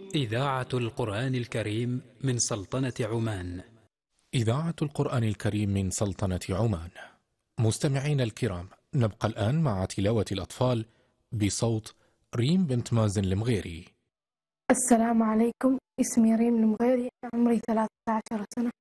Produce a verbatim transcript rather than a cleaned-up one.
إذاعة القرآن الكريم من سلطنة عمان. إذاعة القرآن الكريم من سلطنة عمان. مستمعين الكرام، نبقى الآن مع تلاوة الأطفال بصوت ريم بنت مازن المغيري. السلام عليكم، اسمي ريم المغيري، عمري ثلاثة عشر سنة،